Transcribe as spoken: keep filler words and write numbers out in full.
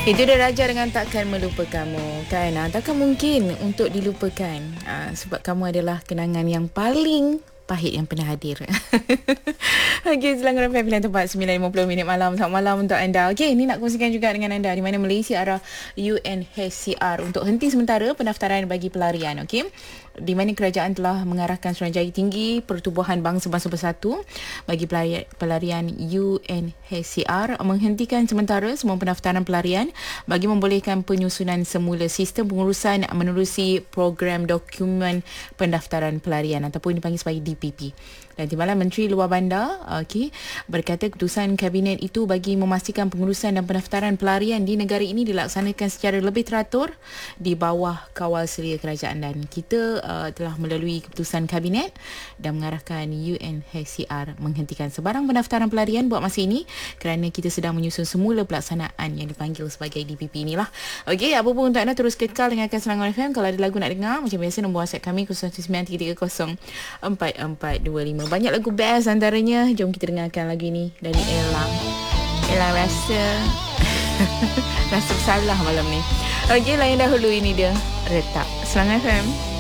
Itu dia Raja dengan Takkan Melupakanmu kan. Ha, takkan mungkin untuk dilupakan. Ha, sebab kamu adalah kenangan yang paling pahit yang pernah hadir. Okey, Selangor F M pilihan tempat sembilan lima puluh minit malam. Selamat malam untuk anda. Okey, ini nak kongsikan juga dengan anda di mana Malaysia arah U N H C R untuk henti sementara pendaftaran bagi pelarian. Okey, di mana kerajaan telah mengarahkan Suruhanjaya Tinggi Pertubuhan Bangsa-Bangsa Bersatu bagi pelarian, pelarian U N H C R menghentikan sementara semua pendaftaran pelarian bagi membolehkan penyusunan semula sistem pengurusan menerusi program dokumen pendaftaran pelarian ataupun dipanggil sebagai D P P. Dan Timbalan Menteri Luar Bandar okay, berkata keputusan Kabinet itu bagi memastikan pengurusan dan pendaftaran pelarian di negara ini dilaksanakan secara lebih teratur di bawah kawal selia kerajaan, dan kita uh, telah melalui keputusan Kabinet dan mengarahkan U N H C R menghentikan sebarang pendaftaran pelarian buat masa ini kerana kita sedang menyusun semula pelaksanaan yang dipanggil sebagai D P P inilah. Okey, apa pun untuk anda terus kekal dengarkan Selangor F M. Kalau ada lagu nak dengar, macam biasa nombor WhatsApp kami kosong sembilan tiga tiga kosong empat empat dua lima. Banyak lagu best antaranya. Jom kita dengarkan lagu ini dari Ella. Ella rasa rasa bersalah malam ni. Okey, lain dahulu ini dia Retak Selangor F M.